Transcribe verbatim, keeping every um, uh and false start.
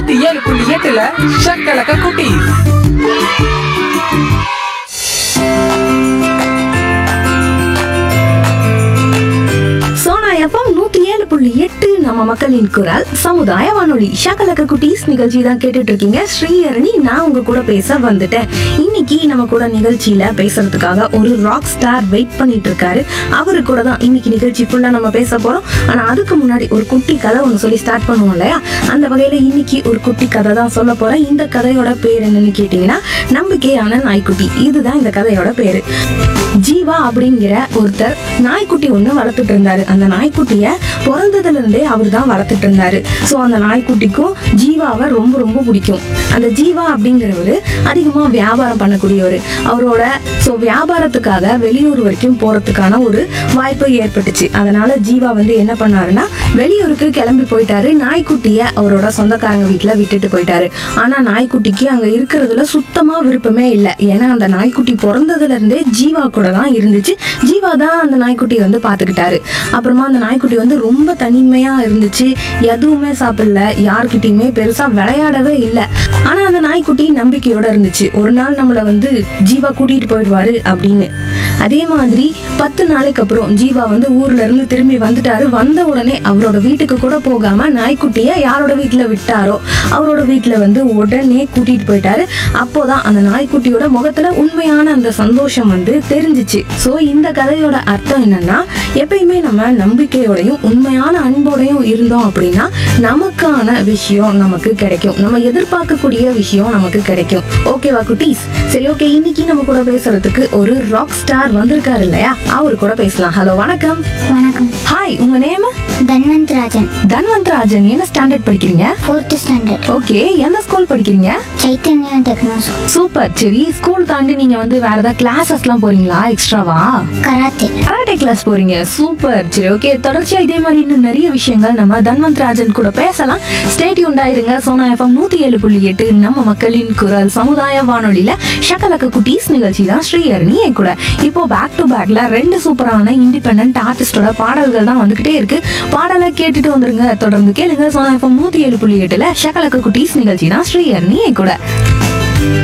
நூத்தி ஏழு புள்ளி எட்டுல ஷக்கலக்க குட்டி. சோனா எஃப்எம் நூத்தி ஏழு புள்ளி எட்டு நம்ம மக்களின் குரல் சமுதாய வானொலி ஷக்கலக்க குட்டீஸ் நிகழ்ச்சி தான் கேட்டுட்டு இருக்கீங்க. ஸ்ரீஹரணி நான் உங்க கூட பேச வந்துட்டேன். இன்னைக்கு நம்ம கூட நிகழ்ச்சியில பேசுறதுக்காக ஒரு ராக் ஸ்டார் வெயிட் பண்ணிட்டு இருக்காரு. அவரு கூட தான் இன்னைக்கு நிகழ்ச்சி ஃபுல்லா நம்ம பேச போறோம். ஆனா அதுக்கு முன்னாடி ஒரு குட்டி கதை ஒன்று சொல்லி ஸ்டார்ட் பண்ணுவோம் இல்லையா? அந்த வகையில இன்னைக்கு ஒரு குட்டி கதை தான் சொல்ல போறேன். இந்த கதையோட பேர் என்னன்னு கேட்டீங்கன்னா நம்பிக்கையான நாய்க்குட்டி. இதுதான் இந்த கதையோட பேரு. ஜீவா அப்படிங்கிற ஒருத்தர் நாய்க்குட்டி ஒண்ணு வளர்த்துட்டு இருந்தாரு. அந்த நாய்க்குட்டிய பிறந்ததுல இருந்தே அவர் தான் வளர்த்துட்டு இருந்தாரு. சோ அந்த நாய்க்குட்டிக்கும் ஜீவாவை ரொம்ப ரொம்ப பிடிக்கும். அந்த ஜீவா அப்படிங்கிறவரு அதிகமா வியாபாரம் பண்ணக்கூடியவர். அவரோட சோ வியாபாரத்துக்காக வெளியூர் வரைக்கும் போறதுக்கான ஒரு வாய்ப்பு ஏற்பட்டுச்சு. அதனால ஜீவா வந்து என்ன பண்ணாருன்னா வெளியூருக்கு கிளம்பி போயிட்டாரு. நாய்க்குட்டிய அவரோட சொந்தக்காரங்க வீட்டுல விட்டுட்டு போயிட்டாரு. ஆனா நாய்க்குட்டிக்கு அங்க இருக்கிறதுல சுத்தமா விருப்பமே இல்லை. ஏன்னா அந்த நாய்க்குட்டி பிறந்ததுல இருந்தே ஜீவா கூட தான் இருந்துச்சு. ஜீவா தான் அந்த நாய்க்குட்டியை வந்து பாத்துக்கிட்டாரு. அப்புறமா அந்த நாய்க்குட்டி வந்து ரொம்ப தனிமையா இருந்துச்சு. எதுவுமே சாப்பிடல, யார்கிட்டயுமே பெருசா விளையாடவே இல்லை. ஆனா அந்த நாய்க்குட்டி நம்பிக்கையோட இருந்துச்சு, ஒரு நாள் நம்மள வந்து ஜீவா கூட்டிட்டு போயிடுவாரு அப்படின்னு. அதே மாதிரி பத்து நாளைக்கு அப்புறம் ஜீவா வந்து ஊர்ல இருந்து திரும்பி வந்துட்டாரு. வந்த உடனே அவரோட வீட்டுக்கு கூட போகாம நாய்க்குட்டிய யாரோட வீட்டுல விட்டாரோ அவரோட வீட்டுல வந்து உடனே கூட்டிட்டு போயிட்டாரு. அப்போதான் அந்த நாய்க்குட்டியோட முகத்துல உண்மையான அந்த சந்தோஷம் வந்து தெரிஞ்சிச்சு. சோ இந்த கதையோட அர்த்தம் என்னன்னா, எப்பயுமே நம்ம நம்பிக்கையோடையும் உண்மையான அன்போடையும் இருந்தோம் அப்படின்னா நமக்கான விஷயம் நமக்கு கிடைக்கும். நம்ம எதிர்பார்க்கக்கூடிய விஷயம் நமக்கு கிடைக்கும். ஓகேவா குட்டீஸ்? சரி, ஓகே. இன்னைக்கு நம்ம கூட பேசுறதுக்கு ஒரு ராக் ஸ்டார் வந்திருக்காரு இல்லையா? அவரு கூட பேசலாம். ஹலோ, வணக்கம். வணக்கம். ஹாய், உங்க நேம்? தன்வந்த் ராஜன். தன்வந்த் ராஜன். என்ன ஸ்டாண்டர்ட் படிக்கிறீங்க? Fourth standard. ஓகே, எந்த ஸ்கூல் படிக்கிறீங்க? Chaitanya techno school. சூப்பர். சரி, ஸ்கூல் தாண்டி நீங்க வந்து வேற ஏதாவது கிளாஸஸ் எல்லாம் போறீங்களா? எக்ஸ்ட்ராவா? கராத்தே. கராட்டே கிளாஸ் போறீங்க. சூப்பர். சரி, ஓகே. தொடர்ச்சியா இதே மாதிரி இன்னும் நிறைய விஷயங்கள் நம்ம தன்வந்த் ராஜன் கூட பேசலாம். ஸ்டே டியூன்டா இருங்க. சோனா எஃப்எம் நூத்தி ஏழு புள்ளி எட்டு நம்ம மக்களின் குரல் சமுதாய வானொலியில ஷக்கலக்க குட்டீஸ் நிகழ்ச்சி தான் ஸ்ரீஹரணி என் கூட. இப்போ பேக் டு பேக்ல ரெண்டு சூப்பரான இண்டிபெண்டன்ட் ஆர்டிஸ்டோட பாடல்கள் தான் வந்துகிட்டே இருக்கு. பாடலை கேட்டுட்டு வந்துருங்க. தொடர்ந்து கேளுங்க. சோனா எஃப்எம் நூத்தி ஏழு புள்ளி எட்டுல ஷக்கலக்க குட்டீஸ் நிகழ்ச்சி தான் ஸ்ரீஹரணி என் கூட.